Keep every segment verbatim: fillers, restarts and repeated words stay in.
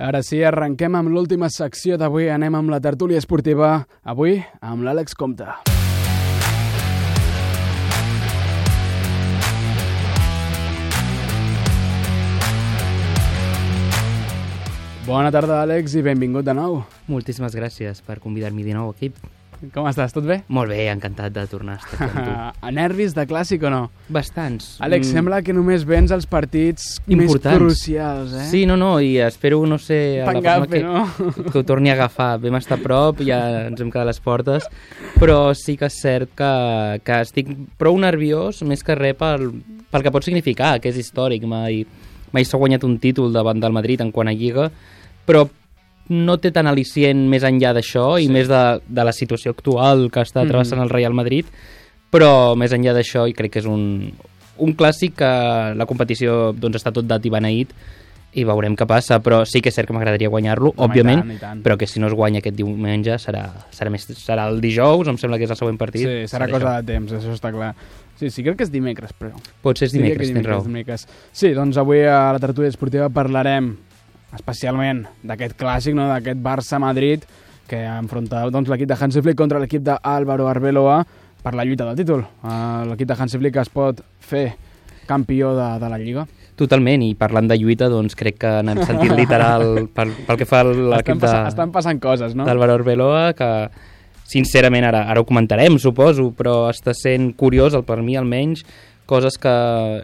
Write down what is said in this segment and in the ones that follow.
Ara sí, arrenquem amb l'última secció d'avui. Anem amb la tertúlia esportiva. Avui, amb l'Àlex Comte. Bona tarda, Àlex, i benvingut de nou. Moltíssimes gràcies per convidar-me de nou aquí. Com estàs? Tot bé? Molt bé, encantat de tornar a estar aquí amb tu. A nervis de clàssic o no? Bastants. Àlex, mm. sembla que només vens als partits importants, més crucials, eh? Sí, no, no, i espero, no sé, a la Pangafe, que, no? que ho torni a agafar. Vam estar a prop, ja ens hem quedat a les portes, però sí que és cert que, que estic prou nerviós, més que res pel, pel que pot significar, que és històric. Mai, mai s'ha guanyat un títol davant del Madrid en quant a Lliga, però no té tan al·licient més enllà d'això i sí. més de, de la situació actual que està travessant mm. el Real Madrid, però més enllà d'això i crec que és un, un clàssic que la competició doncs, està tot dat i beneït i veurem què passa, però sí que és cert que m'agradaria guanyar-lo, no, òbviament, i tant, i tant. Però que si no es guanya aquest diumenge serà, serà, més, serà el dijous, em sembla que és el següent partit. Sí, serà, serà cosa això. De temps, això està clar. Sí, sí, crec que és dimecres, però... Pot ser dimecres, tens raó. Dimecres. Sí, doncs avui a la tertúlia esportiva parlarem especialment d'aquest clàssic, no? D'aquest Barça-Madrid que enfronta doncs, l'equip de Hansi Flick contra l'equip d'Álvaro Arbeloa per la lluita del títol. Uh, l'equip de Hansi Flick es pot fer campió de, de la Lliga. Totalment, i parlant de lluita, doncs crec que n'hem sentit literal pel, pel que fa a l'equip de... Estan passant coses, no? D'Álvaro Arbeloa, que sincerament ara, ara ho comentarem, suposo, però està sent curiós, per mi almenys, coses que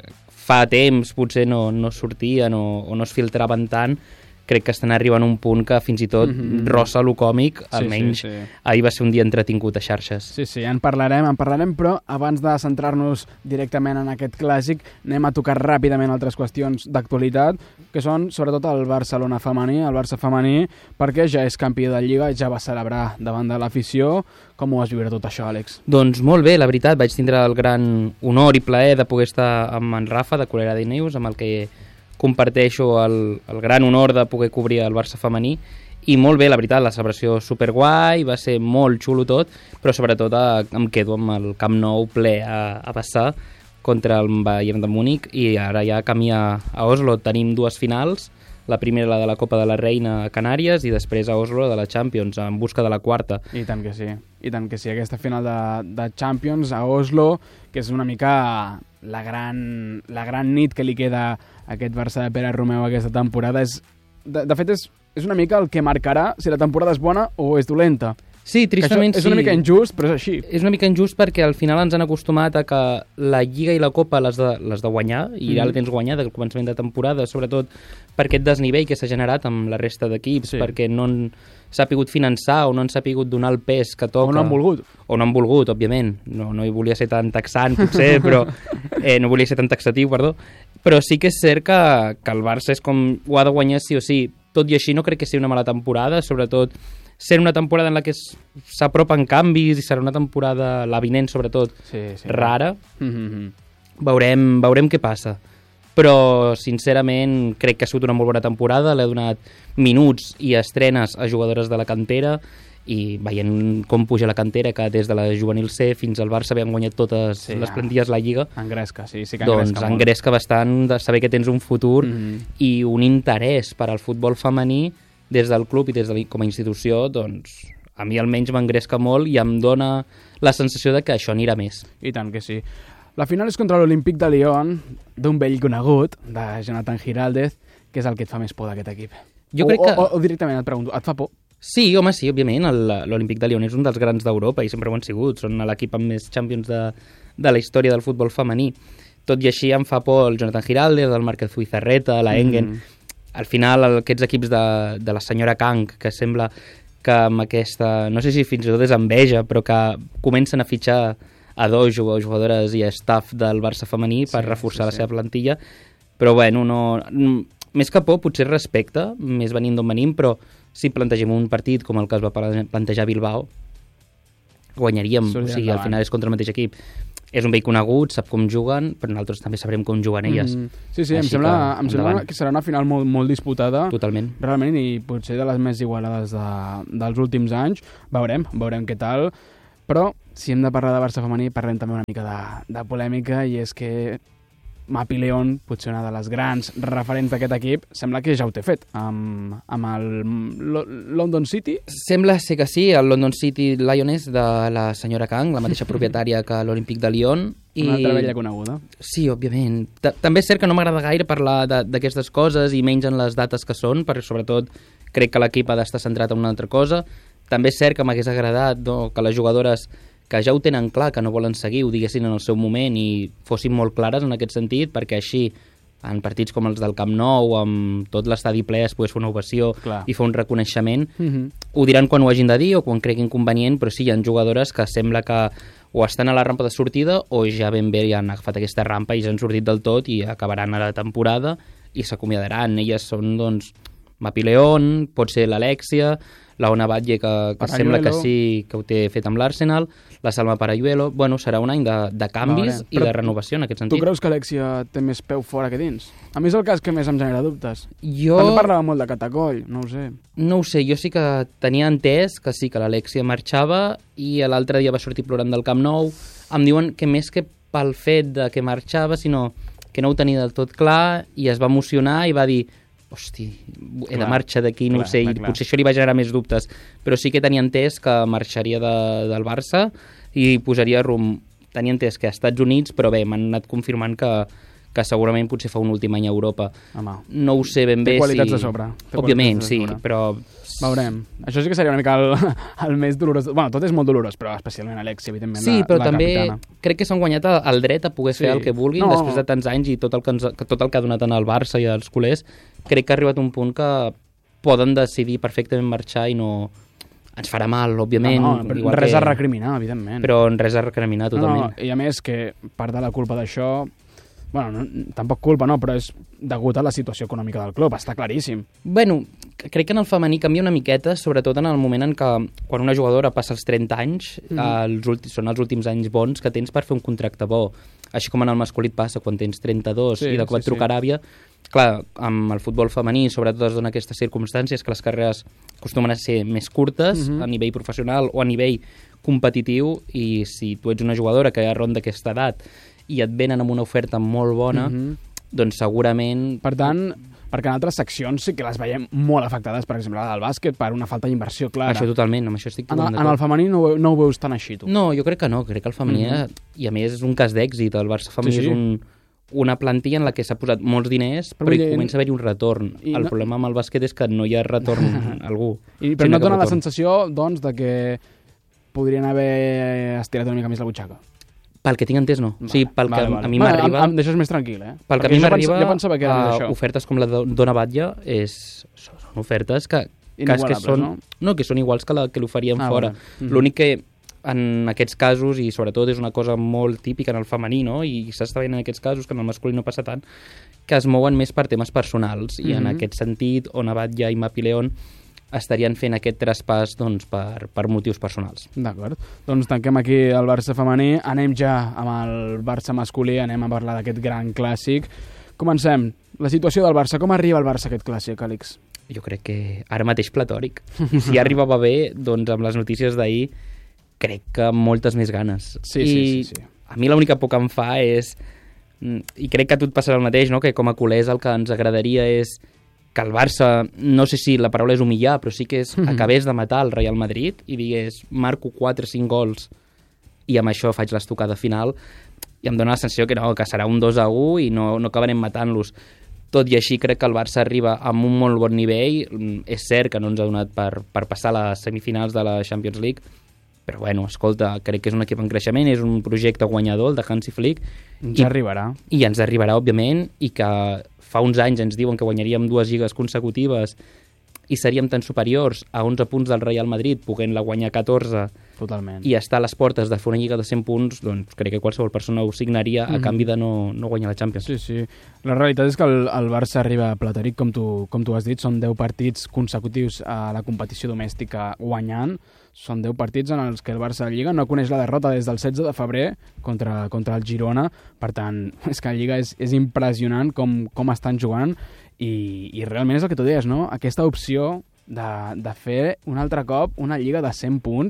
fa temps potser no, no sortien o, o no es filtraven tant. Crec que estan arribant a un punt que fins i tot mm-hmm. rossa lo còmic, sí, almenys sí, sí. ahir va ser un dia entretingut a xarxes. Sí, sí, en parlarem, en parlarem, però abans de centrar-nos directament en aquest clàssic, anem a tocar ràpidament altres qüestions d'actualitat, que són sobretot el Barcelona femení, el Barça femení, perquè ja és campió de Lliga i ja va celebrar davant de l'afició. Com ho vas viure tot això, Àlex? Doncs molt bé, la veritat, vaig tindre el gran honor i plaer de poder estar amb en Rafa de Colera de Neus, amb el que comparteixo el, el gran honor de poder cobrir el Barça femení, i molt bé, la veritat, la celebració superguai, va ser molt xulo tot, però sobretot a, em quedo amb el Camp Nou ple a, a passar contra el Bayern de Múnich, i ara ja camí a, a Oslo. Tenim dues finals, la primera la de la Copa de la Reina a Canàries i després a Oslo de la Champions, en busca de la quarta. I tant que sí, i tant que sí, aquesta final de, de Champions a Oslo, que és una mica la gran, la gran nit que li queda a aquest Barça de Pere Romeu aquesta temporada. És, de, de fet, és, és una mica el que marcarà si la temporada és bona o és dolenta. Sí, tristament sí. És una mica injust, però és així. És una mica injust perquè al final ens han acostumat a que la Lliga i la Copa les de, les de guanyar, i mm. ja la tens guanyada al començament de temporada, sobretot per aquest desnivell que s'ha generat amb la resta d'equips, sí. perquè no s'ha pogut finançar o no ens ha pogut donar el pes que toca. O no han volgut. O no han volgut, òbviament. No, no hi volia ser tan taxant, potser, però eh, no volia ser tan taxatiu, perdó. Però sí que és cert que, que el Barça és com ho ha de guanyar sí o sí. Tot i així no crec que sigui una mala temporada, sobretot ser una temporada en la que s'apropen canvis i serà una temporada, l'avinent sobretot, sí, sí. rara. Mm-hmm. Veurem, veurem què passa. Però, sincerament, crec que ha sigut una molt bona temporada. L'he donat minuts i estrenes a jugadores de la cantera i veient com puja la cantera, que des de la juvenil C fins al Barça havien guanyat totes sí, les plantilles la Lliga. Engresca, sí, sí que engresca doncs molt. Engresca bastant de saber que tens un futur mm-hmm. i un interès per al futbol femení des del club i des de com a institució, doncs a mi almenys m'engresca molt i em dona la sensació de que això anirà més. I tant que sí. La final és contra l'Olímpic de Lyon, d'un vell conegut, de Jonathan Giraldez, que és el que et fa més por d'aquest equip. Jo o, crec que... o, o directament et pregunto, et fa por? Sí, home, sí, òbviament. L'Olímpic de Lyon és un dels grans d'Europa i sempre ho han sigut. Són l'equip amb més Champions de, de la història del futbol femení. Tot i així em fa por el Jonathan Giraldez, el Márquez Zubizarreta, la Engen... Mm. Al final, aquests equips de, de la senyora Kang, que sembla que amb aquesta, no sé si fins i tot és enveja, però que comencen a fitxar a dos jugadores i staff del Barça femení per sí, reforçar sí, sí. la seva plantilla, però bueno, no, més que por, potser respecte, més venint d'on venim, però si plantegem un partit com el que es va plantejar Bilbao, guanyaríem, o sigui, al final és contra el mateix equip. És un vell conegut, sap com juguen, però nosaltres també sabrem com juguen elles. Mm, sí, sí, em sembla, que, em sembla que serà una final molt, molt disputada. Totalment. Realment, i potser de les més igualades de, dels últims anys. Veurem, veurem què tal. Però, si hem de parlar de Barça femení, parlem també una mica de, de polèmica, i és que Mapi León, potser una de les grans referents d'aquest equip, sembla que ja ho té fet amb, amb el Lo- London City. Sembla ser que sí, el London City Lioness de la senyora Kang, la mateixa propietària que l'Olímpic de Lyon. I... Una altra vella coneguda. Sí, òbviament. T També és cert que no m'agrada gaire parlar d'aquestes coses i menys en les dates que són, perquè sobretot crec que l'equip ha d'estar centrat en una altra cosa. També és cert que m'hagués agradat no, que les jugadores que ja ho tenen clar, que no volen seguir, ho diguessin en el seu moment i fossin molt clares en aquest sentit, perquè així, en partits com els del Camp Nou, amb tot l'estadi ple, es pogués fer una ovació Clar. i fer un reconeixement. Mm-hmm. Ho diran quan ho hagin de dir o quan creguin convenient, però sí, hi ha jugadores que sembla que o estan a la rampa de sortida o ja ben bé ja han agafat aquesta rampa i ja han sortit del tot i acabaran a la temporada i s'acomiadaran. Elles són, doncs, Mapi León, pot ser l'Alexia, la Ona Batlle, que, que sembla que sí, que ho té fet amb l'Arsenal, la Salma Parayuelo. Bueno, serà un any de, de canvis Veure. i Però de renovació en aquest Tu sentit. creus que Alexia té més peu fora que dins? A mi és el cas que més em genera dubtes. Jo També parlava molt de Catacoll, no ho sé. no ho sé, jo sí que tenia entès que sí, que l'Alexia marxava i l'altre dia va sortir plorant del Camp Nou. Em diuen que més que pel fet de que marxava, sinó que no ho tenia del tot clar i es va emocionar i va dir hosti, he de Clar, marxar d'aquí, no clar, ho sé, clar, i clar. potser això li va generar més dubtes, però sí que tenia entès que marxaria de, del Barça i posaria rumb, tenia entès que a Estats Units, però bé, m'han anat confirmant que, que segurament potser fa un últim any a Europa. Home, No ho sé ben bé té qualitats si... de sobre. Té Òbviament, qualitats de sí, sobre. però... Veurem. Això sí que seria una mica el, el més dolorós. Bueno, tot és molt dolorós, però especialment Alexia, evidentment, Sí, la, però la també capitana. crec que s'han guanyat el dret a poder Sí. fer el que vulguin No. després de tants anys i tot el que, ens, que tot el que ha donat en el Barça i als culers. Crec que ha arribat un punt que poden decidir perfectament marxar i no... Ens farà mal, òbviament. No, no, però igual res que... a recriminar, evidentment. Però res a recriminar totalment. No, no, i a més que part de la culpa d'això... Bueno, no, tampoc culpa, no, però és degut a la situació econòmica del club, està claríssim. Bueno, crec que en el femení canvia una miqueta, sobretot en el moment en què quan una jugadora passa els trenta anys, Mhm. eh, els últims, són els últims anys bons que tens per fer un contracte bo. Així com en el masculí et passa quan tens trenta-dos Sí, i de cop sí, et truca sí. Aràbia. Clar, amb el futbol femení sobretot es dona aquestes circumstàncies que les carreres acostumen a ser més curtes Mhm. a nivell professional o a nivell competitiu i si tu ets una jugadora que ja ronda aquesta edat i et venen amb una oferta molt bona, Mhm. doncs segurament... Per tant, perquè en altres seccions sí que les veiem molt afectades, per exemple, la del bàsquet, per una falta d'inversió clara. Això totalment, amb això estic En, totalment el- en el femení no, ho veu- no ho veus tan així, tu. No, jo crec que no, crec que el femení, Mhm. i a més és un cas d'èxit, el Barça femení Sí, sí. és un, una plantilla en la que s'ha posat molts diners, Però però, vull hi dir, comença a haver-hi un retorn. i El no- problema amb el bàsquet és que no hi ha retorn a algú. I, però Sí, no et cap dona la retorn. sensació, doncs, de que podrien haver estirat una mica més la butxaca. Pel que tinc entès, no. O sigui, pel Vale, que vale. a mi Bueno, m'arriba... Em, em deixes més tranquil, eh? Pel que a Perquè mi jo m'arriba, pens- jo pensava que era eh, més això. ofertes com la de Dona Batlle és, són ofertes que, que, és que Inigualables, són, no? no? que són iguals que, la, que l'oferien Ah, fora. vale. Mhm. L'únic que en aquests casos, i sobretot és una cosa molt típica en el femení, no? I s'està veient en aquests casos, que en el masculí no passa tant, que es mouen més per temes personals. I en Mhm. aquest sentit, Ona Batlle i Mapi León estarien fent aquest traspàs doncs, per, per motius personals. D'acord. Doncs tanquem aquí el Barça femení. Anem ja amb el Barça masculí, anem a parlar d'aquest gran clàssic. Comencem. La situació del Barça. Com arriba el Barça a aquest clàssic, Àlex? Jo crec que ara mateix platòric. Si arribava bé, doncs amb les notícies d'ahir, crec que amb moltes més ganes. Sí, I sí, sí, sí. a mi l'única por que em fa és, i crec que a tu et passarà el mateix, no? Que com a culers el que ens agradaria és que el Barça, no sé si la paraula és humillar, però sí que és, Mhm. acabés de matar el Real Madrid i digués, marco quatre o cinc gols i amb això faig l'estocada final, i em dóna la sensació que no, que serà un dos a u i no, no acabarem matant-los. Tot i així crec que el Barça arriba amb un molt bon nivell. Mm, És cert que no ens ha donat per, per passar a les semifinals de la Champions League, però bueno, escolta, crec que és un equip en creixement, és un projecte guanyador, el de Hansi Flick, Ja I- arribarà. i ens arribarà, òbviament, i que fa uns anys ens diuen que guanyaríem dues lligues consecutives i seríem tan superiors a onze punts del Real Madrid, podent-la guanyar catorze, Totalment. i estar a les portes de fer una lliga de cent punts, doncs crec que qualsevol persona ho signaria a Mhm. canvi de no, no guanyar la Champions. Sí, sí. La realitat és que el, el Barça arriba a platòric, com tu, com tu has dit. Són deu partits consecutius a la competició domèstica guanyant. Són deu partits en els que el Barça a Lliga no coneix la derrota des del setze de febrer contra, contra el Girona. Per tant, és que la Lliga és, és impressionant com, com estan jugant i, i realment és el que tu deies, no? Aquesta opció de, de fer un altre cop una Lliga de cent punts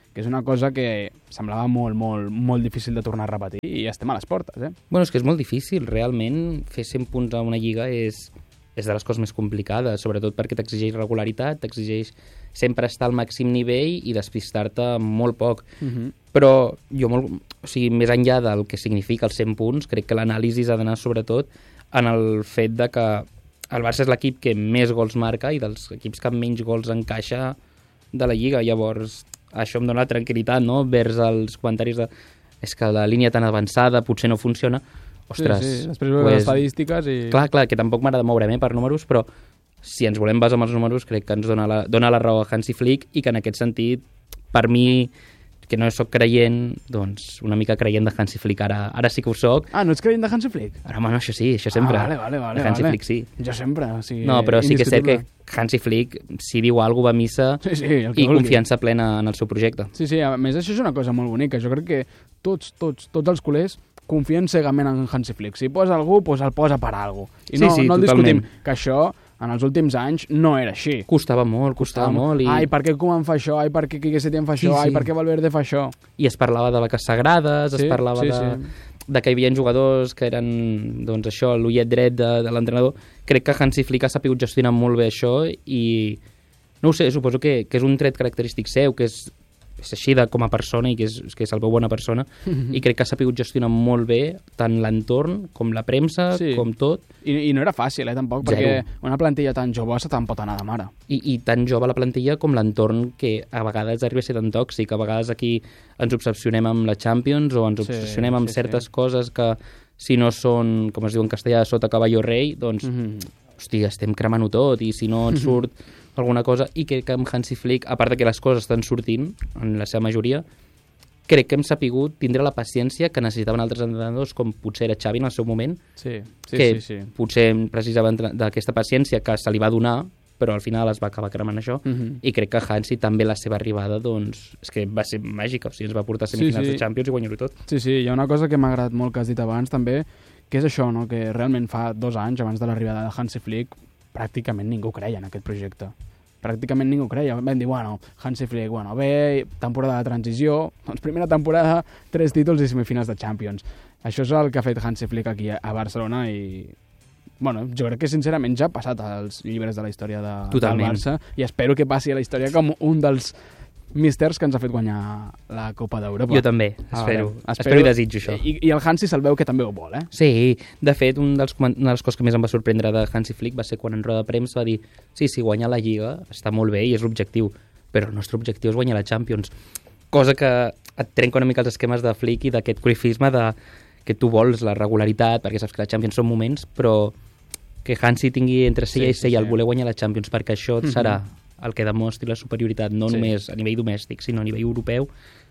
que és una cosa que semblava molt, molt, molt difícil de tornar a repetir i estem a les portes, eh? Bueno, és que és molt difícil, realment, fer cent punts a una lliga és, és de les coses més complicades, sobretot perquè t'exigeix regularitat, t'exigeix sempre estar al màxim nivell i despistar-te molt poc. Uh-huh. Però jo, molt, o sigui, més enllà del que significa els cent punts, crec que l'anàlisi ha d'anar sobretot en el fet de que el Barça és l'equip que més gols marca i dels equips que menys gols encaixa de la Lliga. Llavors, això em dona tranquil·litat, no?, vers els comentaris de és que la línia tan avançada potser no funciona. Ostres, sí, sí. Després veus pues, les estadístiques i... Clar, clar, que tampoc m'agrada moure'm per números, però si ens volem basar en els números, crec que ens dona la, dona la raó a Hansi Flick i que en aquest sentit, per mi, que no sóc creient, doncs una mica creient de Hansi Flick. Ara, ara sí que ho soc. Ah, no ets creient de Hansi Flick? Ara, bueno, això sí, això sempre. Ah, vale, vale, vale. De Hansi vale. Flick sí. Jo sempre, o sigui... No, però sí que és cert que Hansi Flick, si diu alguna cosa, va a missa sí, sí, i vulgui. Confiança plena en el seu projecte. Sí, sí, a més això és una cosa molt bonica. Jo crec que tots, tots, tots els culers confien cegament en Hansi Flick. Si posa algú, doncs el posa per alguna cosa. I no, sí, sí, no el totalment. discutim, que això en els últims anys no era així. Costava molt, costava, costava molt. I... Ai, per què Koeman fa això? Ai, per què Quique Setién fa això? Sí, sí. Ai, per què Valverde fa això? I es parlava de vaques sagrades, sí, es parlava sí, de, sí. de que hi havia jugadors que eren, doncs això, l'ullet dret de, de l'entrenador. Crec que Hansi Flick ha sapigut gestionar molt bé això i, no ho sé, suposo que, que és un tret característic seu, que és, és així de, com a persona i que és, que és el veu bona persona, mm-hmm. i crec que ha sapigut gestionar molt bé tant l'entorn com la premsa, sí. com tot. I, I no era fàcil, eh, tampoc, Zero. Perquè una plantilla tan jovosa tant pot anar de mare. I, i tan jove la plantilla com l'entorn, que a vegades arriba a ser tan tòxic, a vegades aquí ens obsessionem amb la Champions o ens obsessionem sí, amb sí, certes sí. coses que si no són, com es diu en castellà, sota caballo rei, doncs, mm-hmm. hòstia, estem cremant-ho tot, i si no ens surt alguna cosa, i crec que amb Hansi Flick, a part de que les coses estan sortint, en la seva majoria, crec que hem sapigut tindre la paciència que necessitaven altres entrenadors, com potser era Xavi en el seu moment, sí, sí, que sí, sí. potser precisava d'aquesta paciència que se li va donar, però al final es va acabar cremant això, uh-huh. i crec que Hansi també la seva arribada, doncs, és que va ser màgica, o sigui, ens va portar a semifinals sí, sí. de Champions i guanyar-ho tot. Sí, sí, hi ha una cosa que m'ha agradat molt que has dit abans, també, que és això, no?, que realment fa dos anys, abans de l'arribada de Hansi Flick, pràcticament ningú creia en aquest projecte. Pràcticament ningú creia. Vam dir, bueno, Hansi Flick, bueno, bé, temporada de transició, doncs primera temporada, tres títols i semifinals de Champions. Això és el que ha fet Hansi Flick aquí a Barcelona i, bueno, jo crec que sincerament ja ha passat als llibres de la història de, del Barça i espero que passi a la història com un dels místers que ens ha fet guanyar la Copa d'Europa. Jo també, espero. Ah, espero, espero i desitjo això. I, I el Hansi se'l veu que també ho vol, eh? Sí, de fet, un dels, una de les coses que més em va sorprendre de Hansi Flick va ser quan en roda de premsa va dir sí, sí, guanyar la Lliga està molt bé i és l'objectiu, però el nostre objectiu és guanyar la Champions. Cosa que et trenca una mica els esquemes de Flick i d'aquest cruyffisme de que tu vols la regularitat perquè saps que la Champions són moments, però que Hansi tingui entre cella sí, i cella sí, sí. el voler guanyar la Champions perquè això mm-hmm. serà el que demostri la superioritat, no sí. només a nivell domèstic, sinó a nivell europeu,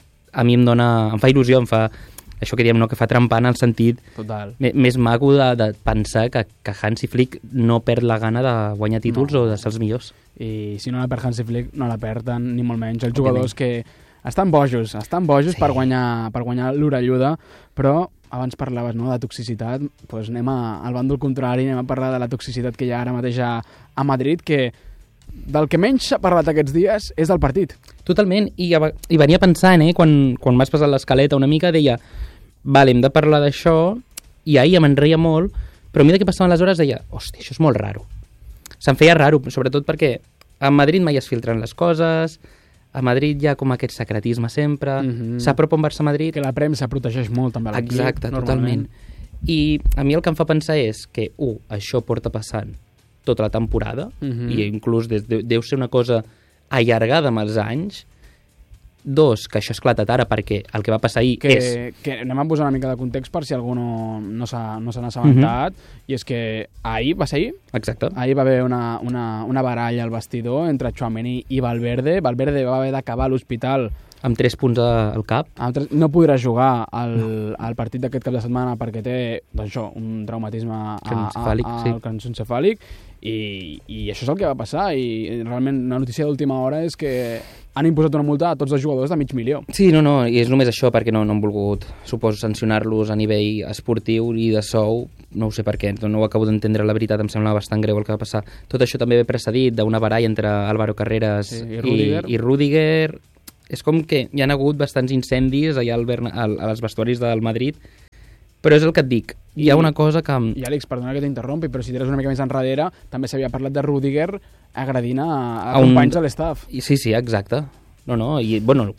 a mi em dona, em fa il·lusió, em fa això que diem, no, que fa trempar en el sentit Total. més maco de, de pensar que, que Hansi Flick no perd la gana de guanyar títols no. o de ser els millors. I si no la perd Hansi Flick, no la perden ni molt menys els jugadors que estan bojos, estan bojos sí. per guanyar, per guanyar l'orelluda, però abans parlaves, no, de toxicitat, doncs anem a, al bàndol contrari, anem a parlar de la toxicitat que hi ha ara mateix a, a Madrid, que del que menys s'ha parlat aquests dies és del partit. Totalment, i, i venia pensant, eh, quan, quan m'has passat l'escaleta una mica, deia, vale, hem de parlar d'això, i ahir me'n reia molt, però a mi de què passaven les hores deia, hòstia, això és molt raro. Se'm feia raro, sobretot perquè a Madrid mai es filtren les coses, a Madrid hi ha com aquest secretisme sempre, mm-hmm. s'apropa un Barça-Madrid... Que la premsa protegeix molt també l'equip. Exacte, totalment. I a mi el que em fa pensar és que, u, això porta passant tota la temporada, uh-huh. i inclús des, de, deu ser una cosa allargada amb els anys. Dos, que això ha esclatat ara perquè el que va passar ahir que, és... Que anem a posar una mica de context per si algú no, no s'ha no assabentat, uh-huh. i és que ahir, va ser ahir? Exacte. Ahir va haver una, una, una baralla al vestidor entre Tchouaméni i Valverde. Valverde va haver d'acabar a l'hospital amb tres punts al cap. No podrà jugar al, no. al partit d'aquest cap de setmana perquè té doncs això, un traumatisme craneoencefàlic, a, a, sí. al craneoencefàlic i, i això és el que va passar i realment la notícia d'última hora és que han imposat una multa a tots els jugadors de mig milió. Sí, no, no, i és només això perquè no, no han volgut, suposo, sancionar-los a nivell esportiu i de sou, no ho sé per què, no ho acabo d'entendre, la veritat, em sembla bastant greu el que va passar. Tot això també ve precedit d'una baralla entre Álvaro Carreras sí, i Rüdiger. I, i Rüdiger. és com que hi ha hagut bastants incendis allà al Berna, al, als vestuaris del Madrid, però és el que et dic, hi ha una cosa que... I Àlex, perdona que t'interrompi, però si tires una mica més enrere, també s'havia parlat de Rüdiger agredint a, a, a companys un... de l'estaf. Sí, sí, exacte. No, no, i, bueno,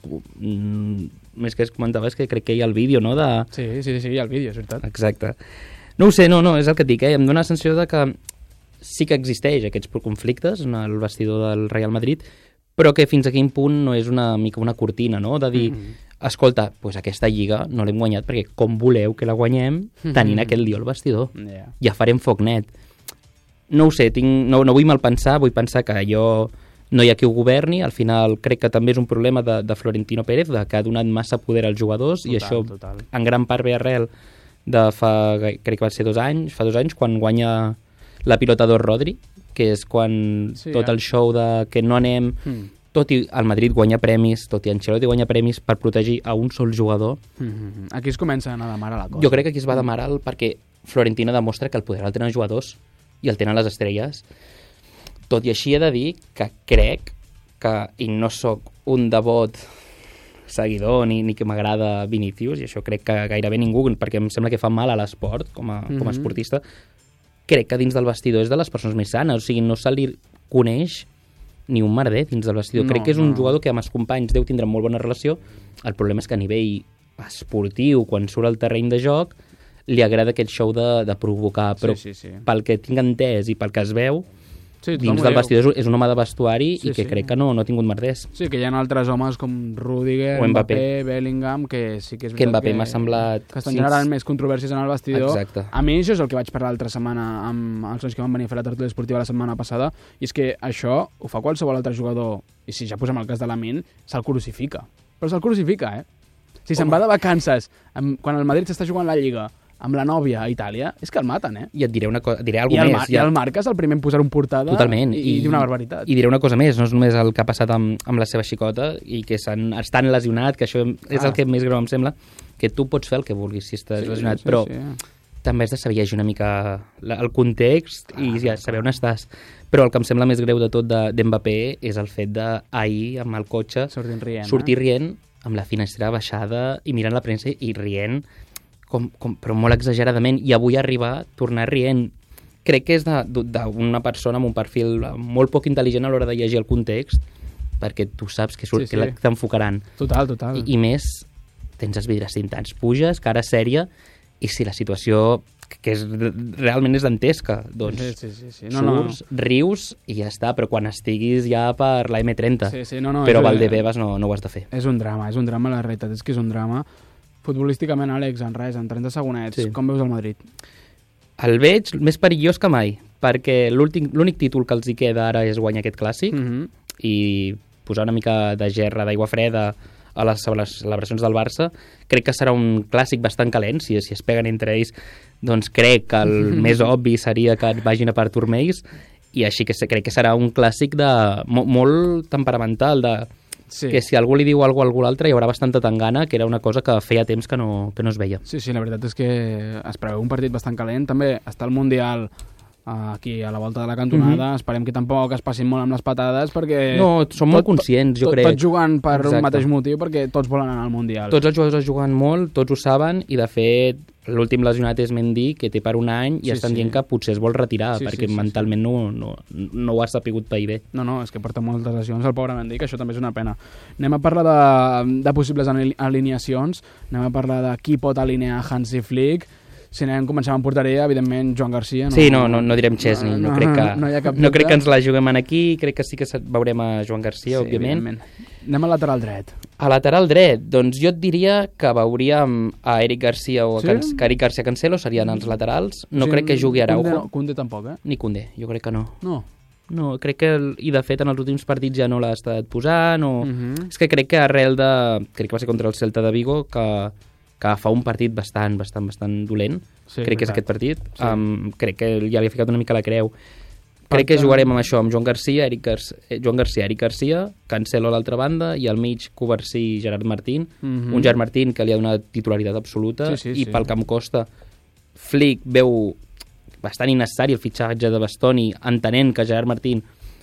més que es comentava és que crec que hi ha el vídeo, no? De... Sí, sí, sí, hi ha el vídeo, és veritat. Exacte. No ho sé, no, no, és el que et dic, eh? Em dóna la sensació de que sí que existeix aquests conflictes en el vestidor del Real Madrid, però que fins a quin punt no és una mica una cortina, no? De dir, mm-hmm. escolta, pues aquesta lliga no l'hem guanyat perquè com voleu que la guanyem tenint mm-hmm. aquell dia al vestidor. Yeah. Ja farem foc net. No ho sé, tinc, no, no vull malpensar, vull pensar que allò no hi ha qui ho governi, al final crec que també és un problema de, de Florentino Pérez, de que ha donat massa poder als jugadors, total, i això total. En gran part ve arrel de fa, crec que va ser dos anys, fa dos anys, quan guanya la pilota d'or Rodri, que és quan sí, tot ja. el show de que no anem... Mm. Tot i el Madrid guanya premis, tot i Ancelotti guanya premis per protegir a un sol jugador. Mm-hmm. Aquí es comença a anar de mar a la cosa. Jo crec que aquí es va de mar perquè Florentino demostra que el poder el tenen els jugadors i el tenen les estrelles. Tot i així he de dir que crec que, i no sóc un devot seguidor ni, ni que m'agrada Vinícius, i això crec que gairebé ningú, perquè em sembla que fa mal a l'esport com a, mm-hmm. com a esportista, crec que dins del vestidor és de les persones més sanes, o sigui, no se li coneix ni un merder dins del vestidor. No, crec que és un no. jugador que amb els companys deu tindre molt bona relació. El problema és que a nivell esportiu, quan surt al terreny de joc, li agrada aquest show de, de provocar, però sí, sí, sí. pel que tinc entès i pel que es veu, sí, dins del vestidor és un home de vestuari sí, i que sí. crec que no, no ha tingut merders. Sí, que hi ha altres homes com Rüdiger, o Mbappé, Bellingham, que sí que és que Mbappé m'ha semblat... Que estan generant més controvèrsies en el vestidor. Exacte. A mi això és el que vaig parlar l'altra setmana amb els nois que van venir a fer la tertúlia esportiva la setmana passada, i és que això ho fa qualsevol altre jugador, i si ja posem el cas de Lamine, se'l crucifica. Però se'l crucifica, eh? Si se'n va de vacances, quan el Madrid s'està jugant la Lliga, amb la nòvia a Itàlia, és que el maten, eh? I et diré una cosa, diré alguna més. I el Marca és el primer en posar un portada. Totalment. i, i una barbaritat. I diré una cosa més, no és només el que ha passat amb, amb la seva xicota i que s'han, estan lesionat, que això és ah. el que més greu em sembla, que tu pots fer el que vulguis si estàs sí, lesionat, sí, però sí. també has de saber llegir una mica la, el context ah, i ja saber on estàs. Però el que em sembla més greu de tot d'Mbappé de, és el fet d'ahir, amb el cotxe, sortir rient, sortir eh? rient amb la finestra baixada i mirant la premsa i rient Com, com, però molt exageradament, i avui arribar, tornar rient. Crec que és d'una persona amb un perfil molt poc intel·ligent a l'hora de llegir el context, perquè tu saps que, surt, sí, sí. que t'enfocaran. Total, total. I, I més, tens els vidres tintats, puges, cara sèria, i si la situació, que és, realment és dantesca, doncs sí, sí, sí, sí. No, surts, no. rius i ja està, però quan estiguis ja per la eme trenta. Sí, sí, no, no, però Valdebebas no, no ho has de fer. És un drama, és un drama, la realitat és que és un drama. Futbolísticament, Àlex, en res, en trenta segonets, sí. com veus el Madrid? El veig més perillós que mai, perquè l'únic títol que els hi queda ara és guanyar aquest clàssic mm-hmm. i posar una mica de gerra, d'aigua freda a les celebracions del Barça. Crec que serà un clàssic bastant calent, si, si es peguen entre ells, doncs crec que el mm-hmm. més obvi seria que vagin a per turmells, i així que crec que serà un clàssic de, molt, molt temperamental, de sí. que si algú li diu alguna cosa a algú l'altre hi haurà bastanta tangana, que era una cosa que feia temps que no, que no es veia. Sí, sí, la veritat és que es preveu un partit bastant calent. També està el Mundial aquí a la volta de la cantonada, mm-hmm. esperem que tampoc es passin molt amb les patades, perquè... No, són molt conscients, jo tot, crec. Tots jugant per Exacte. un mateix motiu, perquè tots volen anar al Mundial. Tots els jugadors juguen molt, tots ho saben, i de fet l'últim lesionat és Mendy, que té per un any, i sí, estan sí. dient que potser es vol retirar, sí, perquè sí, sí, mentalment sí. No, no, no ho ha sapigut pair bé. No, no, és que porta moltes lesions el pobre Mendy, que això també és una pena. Anem a parlar de, de possibles alineacions, anem a parlar de qui pot alinear Hansi Flick. Si anem, comencem amb porteria, evidentment Joan Garcia. No, sí, no, no, no direm Chesney, no, no, no, crec que, no, no, no crec que ens la juguem aquí, crec que sí que veurem a Joan Garcia, sí, òbviament. Anem al lateral dret. A lateral dret, doncs jo et diria que veuríem a Eric Garcia o a sí? Can, que Eric Garcia Cancelo serien els laterals. No sí, crec que jugui Araujo. Koundé, no, Koundé tampoc, eh? Ni Koundé, jo crec que no. No. No, crec que, i de fet en els últims partits ja no l'ha estat posant, o... Uh-huh. És que crec que arrel de... Crec que va ser contra el Celta de Vigo, que, que fa un partit bastant, bastant, bastant dolent. Sí, crec que és aquest partit. Sí. Um, crec que ja li ha ficat una mica la creu. Crec que jugarem amb això, amb Joan Garcia, Eric Garcia, Joan Garcia, Eric Garcia, Cancelo a l'altra banda, i al mig Covarsí i Gerard Martín. Uh-huh. Un Gerard Martín que li ha donat titularitat absoluta, sí, sí, i sí. pel que em costa, Flick veu bastant innecessari el fitxatge de Bastoni, entenent que Gerard Martín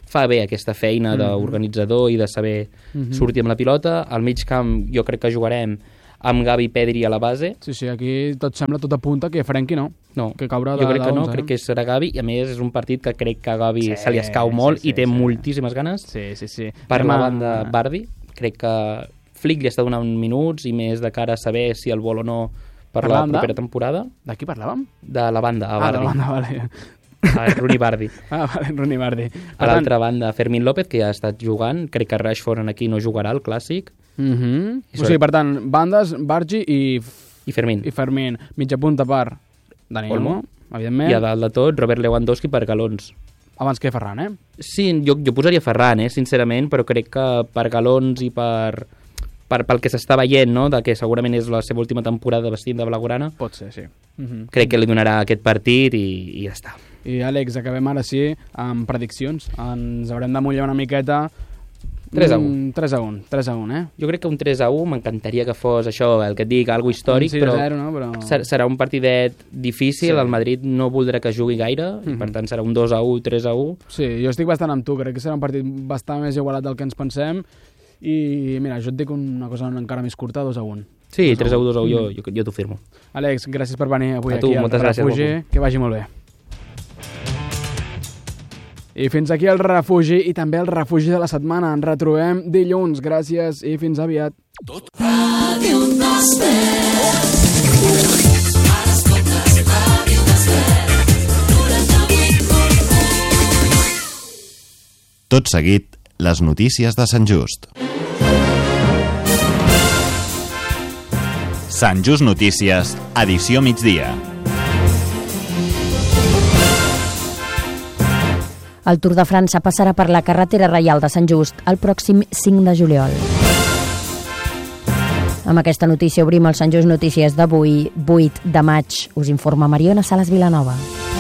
fa bé aquesta feina Mm-hmm. d'organitzador i de saber sortir amb la pilota. Al mig camp jo crec que jugarem amb Gavi i Pedri a la base. Sí, sí, aquí tot sembla, tot apunta que Frenkie no. No, que caurà de, jo crec que no, onze, crec eh? que serà Gavi, i a més és un partit que crec que a Gavi Sí, se li escau molt sí, sí, i té sí. moltíssimes ganes. Sí, sí, sí. Per Anem la a- banda Bardi, crec que Flick li està donant minuts i més de cara a saber si el vol o no per la Parlàvem de? propera temporada. De qui parlàvem? De la banda, a Ah, de Bardi. la banda, vale. A Rooney Bardi. Ah, vale, Rooney Bardi. A l'altra banda, Fermín López, que ja ha estat jugant. Crec que Rashford en aquí no jugarà, el clàssic. Uh -huh. I O sigui, per tant, bandes, Bargi i, I Fermín. i Fermín. Mitja punta per Dani Olmo. Olmo, evidentment. I a dalt de tot, Robert Lewandowski per galons. Abans que Ferran, eh? Sí, jo, jo posaria Ferran, eh, sincerament, però crec que per galons i per, per pel que s'està veient, no?, de que segurament és la seva última temporada vestint de blaugrana, Pot ser, sí. Uh -huh. crec que li donarà aquest partit i, i ja està. I Àlex, acabem ara sí amb prediccions. Ens haurem de mullar una miqueta. tres a u. Mm, tres a un, tres a un, eh? Jo crec que un tres a u m'encantaria que fos això, el que et dic, algo històric, Un sis a però, zero, no? Però... ser- serà un partidet difícil, Sí. el Madrid no voldrà que jugui gaire, i per tant serà un dos a u, tres a u. Sí, jo estic bastant amb tu, crec que serà un partit bastant més igualat del que ens pensem i mira, jo et dic una cosa encara més curta, dos a un. Sí, tres a u, dos a u, jo, jo, jo t'ho firmo. Àlex, gràcies per venir avui A tu, aquí al moltes gràcies, Refugi, Goku. que vagi molt bé. I fins aquí el Refugi i també el Refugi de la setmana. Ens retrobem dilluns, gràcies i fins aviat. Tot seguit, les notícies de Sant Just. Sant Just Notícies, edició migdia. El Tour de França passarà per la carretera reial de Sant Just el pròxim cinc de juliol. Amb aquesta notícia obrim el Sant Just Notícies d'avui, vuit de maig. Us informa Mariona Sales Vilanova.